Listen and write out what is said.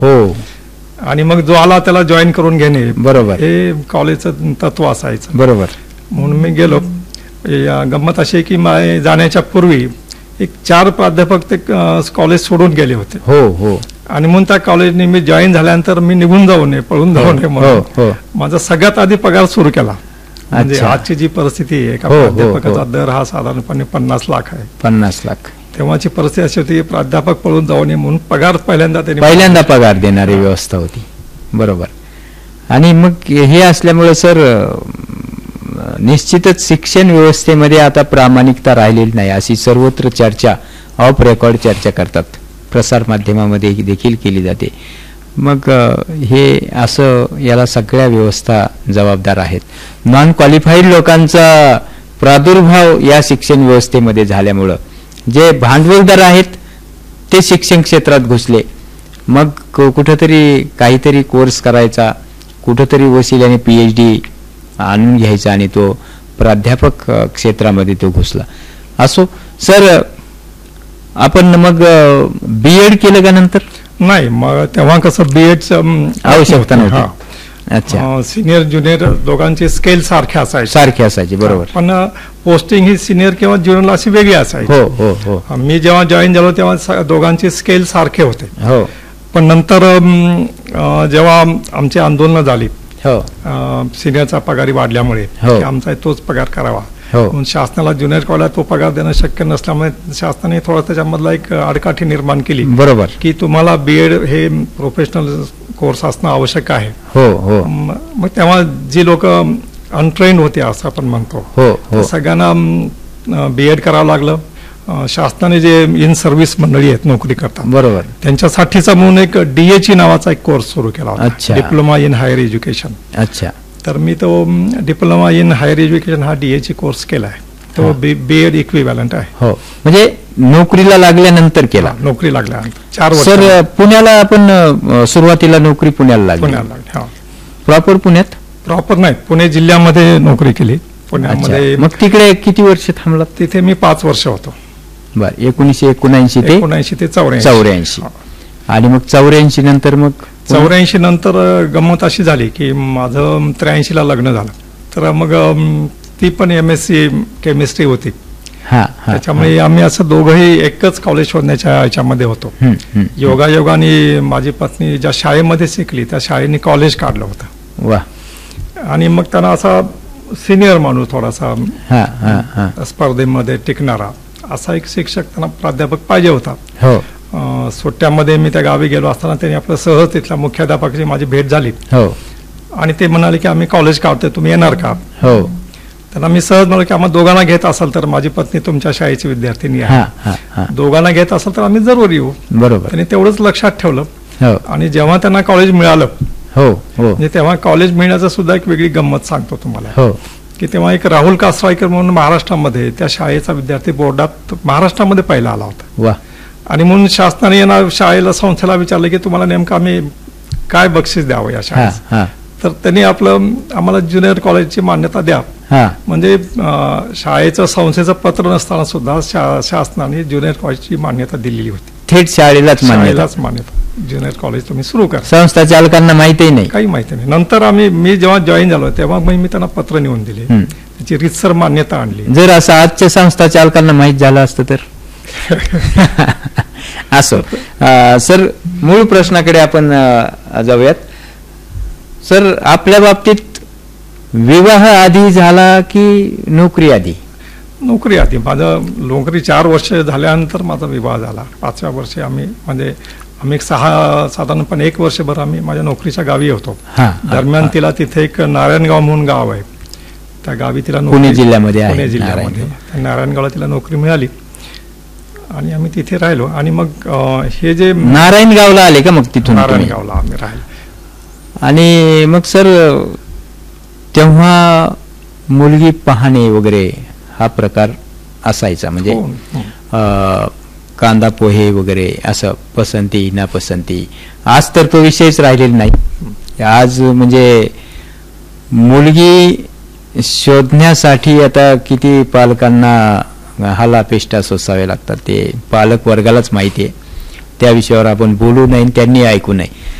हो. आणि मग जो आला त्याला जॉईन करून घेणे, बरोबर, हे कॉलेजचं तत्व असायचं. बरोबर. म्हणून मी गेलो. गंमत अशी आहे की जाण्याच्या पूर्वी एक 4 प्राध्यापक ते कॉलेज सोडून गेले होते. हो हो. आणि म्हणून त्या कॉलेजने मी जॉईन झाल्यानंतर मी निघून जाऊ नये, पळून जाऊ नये म्हणून माझा सगळ्यात आधी पगार सुरू केला. म्हणजे आजची जी परिस्थिती आहे, एका प्राध्यापकाचा दर हा साधारणपणे 50 लाख आहे. 50 लाख. तेव्हाची परिस्थिती अशी होती, प्राध्यापक पळून जाऊ नये म्हणून पगार पहिल्यांदा पगार देणारी व्यवस्था होती. बरोबर. आणि मग हे असल्यामुळे सर निश्चितच शिक्षण व्यवस्थेमध्ये आता प्रामाणिकता राहिलेली नाही, अशी सर्वत्र चर्चा, ऑफ रेकॉर्ड चर्चा करतात, प्रसार माध्यमामध्ये देखील केली जाते. मग हे असं, याला सगळ्या व्यवस्था जबाबदार आहेत. नॉन क्वालिफाईड लोकांचा प्रादुर्भाव या शिक्षण व्यवस्थेमध्ये झाल्यामुळं जे भांडवलदार आहेत ते शिक्षण क्षेत्रात घुसले. मग कुठंतरी काहीतरी कोर्स करायचा, कुठंतरी वशिल्याने PhD आणून घ्यायचा आणि तो प्राध्यापक क्षेत्रामध्ये तो घुसला. असो सर, आपण मग B.Ed केलं का नंतर? नाही, मग तेव्हा कसं B.Edचं आवश्यकता नव्हती. अच्छा. सिनियर ज्युनियर दोघांचे स्केल सारखे असायचे. बरोबर. पण पोस्टिंग ही सिनियर किंवा ज्युनियरला अशी वेगळी असायची. हो हो हो. मी जेव्हा जॉईन झालो तेव्हा दोघांचे स्केल सारखे होते. हो. पण नंतर जेव्हा आमची आंदोलनं झाली, हो, सिनियरचा पगारी वाढल्यामुळे आमचा तोच पगार करावा, म्हणून शासनाला ज्युनियर कॉलेजला तो पगार देणं शक्य नसल्यामुळे शासनाने थोडा त्याच्यामधला एक आडकाठी निर्माण केली. बरोबर. की तुम्हाला B.Ed हे प्रोफेशनल कोर्स असणं आवश्यक आहे. हो हो. मग तेव्हा जी लोक अनट्रेन्ड होते असं आपण म्हणतो, हो, सगळ्यांना B.Ed करावं लागलं. शासनाने जे इन सर्व्हिस मंडळी आहेत नोकरी करतात, बरोबर, त्यांच्यासाठीचा म्हणून एक DHE नावाचा एक कोर्स सुरू केला होता, डिप्लोमा इन हायर एज्युकेशन. अच्छा. तर मी तो डिप्लोमा इन हायर एज्युकेशन हा DHE कोर्स केला आहे. तो B.Ed इक्विव्हॅलंट आहे. हो, म्हणजे नोकरीला लागल्यानंतर केला. नोकरी लागल्यानंतर 4 वर्ष. सर, पुण्याला आपण सुरुवातीला नोकरी पुण्याला लागली. प्रॉपर पुण्यात? प्रॉपर नाही, पुणे जिल्ह्यामध्ये नोकरी केली. पुण्यामध्ये. मग तिकडे किती वर्ष थांबला? तिथे मी 5 वर्ष होतो. बर. 1979 ते 84. आणि मग 84 नंतर? मग 84 नंतर गंमत अशी झाली की माझं 83 ला लग्न झालं. तर मग ती पण MSc केमिस्ट्री होती. त्याच्यामुळे आम्ही असं दोघंही एकच कॉलेज शोधण्याच्या याच्यामध्ये होतो. योगायोगाने माझी पत्नी ज्या शाळेमध्ये शिकली त्या शाळेने कॉलेज काढलं होतं. वा. आणि मग त्यांना असा सिनियर माणूस, थोडासा स्पर्धेमध्ये टिकणारा असा एक शिक्षक, त्यांना प्राध्यापक पाहिजे होता. सुट्ट्यामध्ये मी त्या गावी गेलो असताना त्यांनी आपलं सहज तिथल्या मुख्याध्यापकाची माझी भेट झाली. आणि ते म्हणाले की आम्ही कॉलेज काढतोय, तुम्ही येणार का? त्यांना मी सहज म्हणालो की आम्हाला दोघांना घेत असाल तर, माझी पत्नी तुमच्या शाळेची विद्यार्थिनी आहे, दोघांना घेत असाल तर आम्ही जरूर येऊ. बरोबर. त्यांनी तेवढंच लक्षात ठेवलं. आणि जेव्हा त्यांना कॉलेज मिळालं, म्हणजे तेव्हा कॉलेज मिळण्याचं सुद्धा एक वेगळी गंमत सांगतो तुम्हाला. की तेव्हा एक राहुल कासवाईकर म्हणून महाराष्ट्रामध्ये त्या शाळेचा विद्यार्थी बोर्डात महाराष्ट्रामध्ये पहिला आला होता. आणि म्हणून शासनाने येणार शाळेला, संस्थेला विचारलं की तुम्हाला नेमकं आम्ही काय बक्षीस द्यावं या शाळेत. तर त्यांनी आम्हाला ज्युनियर कॉलेजची मान्यता द्या. म्हणजे शाळेचं, संस्थेचं पत्र नसताना सुद्धा शासनाने ज्युनियर कॉलेजची मान्यता दिलेली होती. थेट शाळेलाच मान्यता, ज्युनियर कॉलेज तुम्ही सुरू करा. संस्था चालकांना माहिती नाही, काही माहिती नाही. नंतर मी जेव्हा जॉईन झालो तेव्हा मी त्यांना पत्र नेऊन दिले, त्याची रीतसर मान्यता आणली. जर असं आजच्या संस्था चालकांना माहीत झालं असतं तर? असो. सर, मूळ प्रश्नाकडे आपण जाऊयात. सर, आपल्या बाबतीत विवाह आधी झाला की नोकरी आधी? नोकरी आधी. माझं नोकरी 4 वर्ष झाल्यानंतर माझा विवाह झाला. 5व्या वर्षी आम्ही साधारणपणे 1 वर्षभर आम्ही माझ्या नोकरीच्या गावी होतो. दरम्यान तिला तिथे एक नारायणगाव म्हणून गाव आहे, त्या गावी तिला पुणे जिल्ह्यामध्ये नारायणगावला तिला नोकरी मिळाली आणि आम्ही तिथे राहिलो. आणि मग हे जे नारायणगावला आले का? मग तिथून नारायणगावला आम्ही राहिलो. आणि मग सर, तेव्हा मुलगी पाहणे वगैरे हा प्रकार असायचा, म्हणजे कांदा पोहे वगैरे असं, पसंती नापसंती. आज तर तो विषयच राहिलेला नाही. आज म्हणजे मुलगी शोधण्यासाठी आता किती पालकांना हालापेष्टा सोसावे लागतात ते पालक वर्गालाच माहिती आहे. त्या विषयावर आपण बोलू नये, त्यांनी ऐकू नये.